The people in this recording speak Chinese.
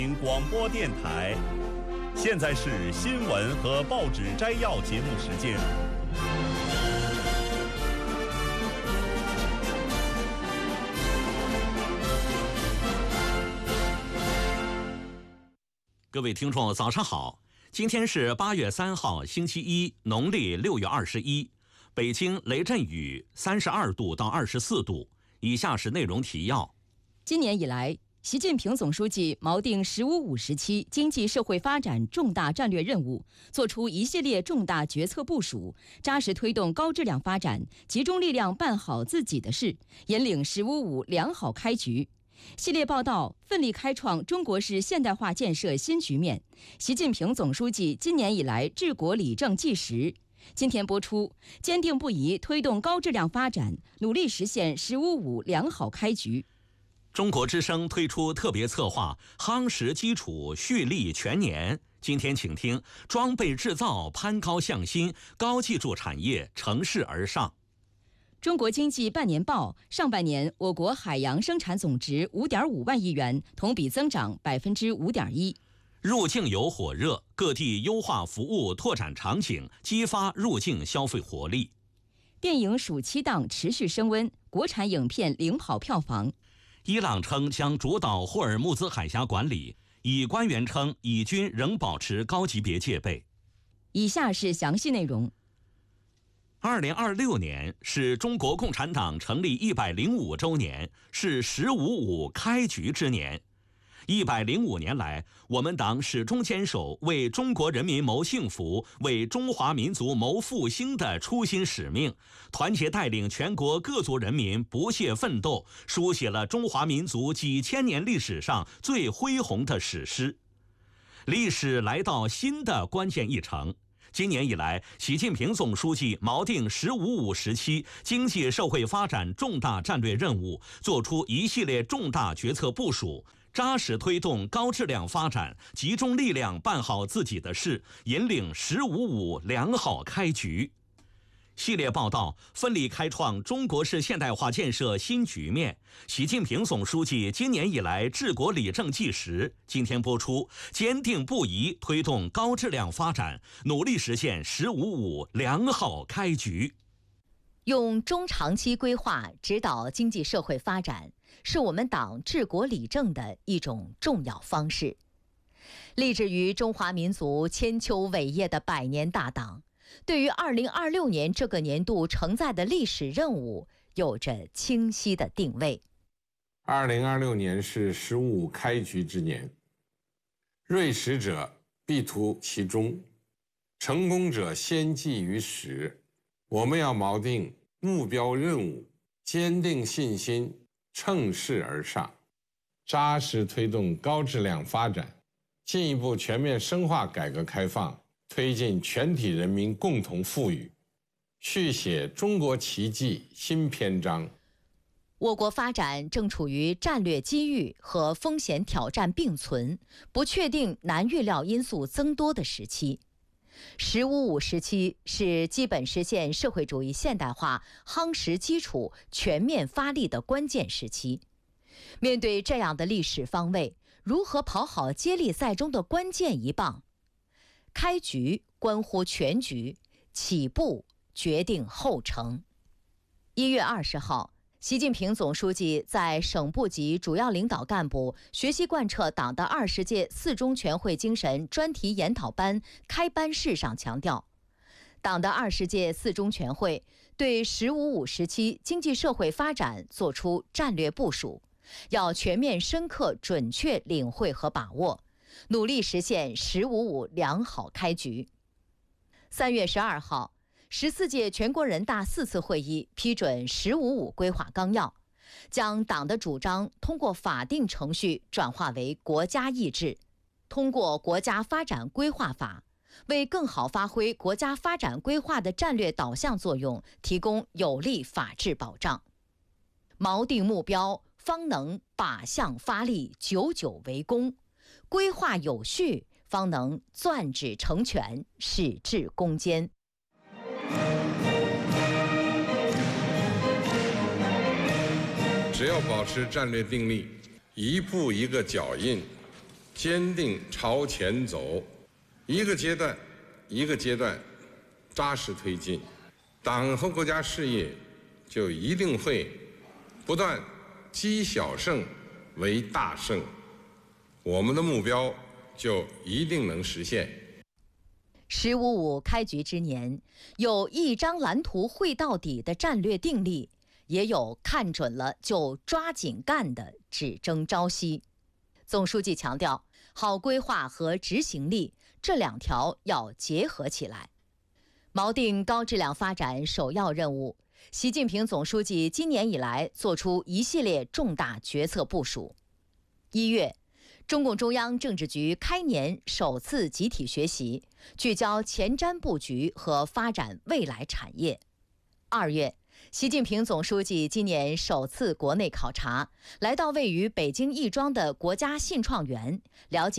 广播电台，现在是新闻和报纸摘要节目时间。 各位听众，早上好！今天是8月3号，星期一，农历6月21。北京雷阵雨32度到24度。以下是内容提要。 今年以来，习近平总书记锚定“十五五”时期经济社会发展重大战略任务，作出一系列重大决策部署，扎实推动高质量发展，集中力量办好自己的事，引领“十五五”良好开局。系列报道奋力开创中国式现代化建设新局面。习近平总书记今年以来治国理政纪实。今天播出，坚定不移推动高质量发展，努力实现“十五五”良好开局。 中国之声推出特别策划夯实基础蓄力全年。今天请听装备制造攀高向新，高技术产业乘势而上。 中国经济半年报，上半年我国海洋生产总值5.5万亿元，同比增长5.1%。 入境游火热，各地优化服务，拓展场景，激发入境消费活力。 电影暑期档持续升温，国产影片领跑票房。 伊朗称将主导霍尔木兹海峡管理，以官员称以军仍保持高级别戒备。 以下是详细内容。 2026年是中国共产党成立105周年，是“十五五”开局之年。105年来，我们党始终坚守为中国人民谋幸福、为中华民族谋复兴的初心使命，团结带领全国各族人民不懈奋斗，书写了中华民族几千年历史上最恢宏的史诗。历史来到新的关键一程。今年以来，习近平总书记锚定“十五五”时期经济社会发展重大战略任务，作出一系列重大决策部署，扎实推动高质量发展，集中力量办好自己的事，引领“十五五”良好开局。系列报道奋力开创中国式现代化建设新局面。习近平总书记今年以来治国理政纪实。今天播出，坚定不移推动高质量发展，努力实现“十五五”良好开局。 用中长期规划指导经济社会发展，是我们党治国理政的一种重要方式。立志于中华民族千秋伟业的百年大党，对于2026年这个年度承载的历史任务有着清晰的定位。 2026年是“十五五”开局之年，锐实者必图其中，成功者先记于始。我们要锚定目标任务，坚定信心，乘势而上，扎实推动高质量发展，进一步全面深化改革开放，推进全体人民共同富裕，续写中国奇迹新篇章。 我国发展正处于战略机遇和风险挑战并存、不确定难预料因素增多的时期。“十五五”时期是基本实现社会主义现代化夯实基础、全面发力的关键时期。面对这样的历史方位，如何跑好接力赛中的关键一棒？开局关乎全局，起步决定后程。1月20号，习近平总书记在省部级主要领导干部学习贯彻党的20届四中全会精神专题研讨班开班式上强调，党的20届四中全会对“十五五”时期经济社会发展作出战略部署，要全面深刻准确领会和把握，努力实现“十五五”良好开局。3月12号，14届全国人大4次会议批准“十五五”规划纲要，将党的主张通过法定程序转化为国家意志，通过国家发展规划法，为更好发挥国家发展规划的战略导向作用提供有力法治保障。锚定目标，方能靶向发力，久久为功；规划有序，方能攥指成拳，矢志攻坚。 只要保持战略定力，一步一个脚印， 坚定朝前走，一个阶段一个阶段扎实推进，党和国家事业就一定会不断积小胜为大胜，我们的目标就一定能实现。 “15+5”开局之年，有一张蓝图绘到底的战略定力，也有看准了就抓紧干的只争朝夕。总书记强调，好规划和执行力这两条要结合起来。锚定高质量发展首要任务，习近平总书记今年以来作出一系列重大决策部署。1月，中共中央政治局开年首次集体学习，聚焦前瞻布局和发展未来产业。2月，习近平总书记今年首次国内考察，来到位于北京亦庄的国家信创园，了解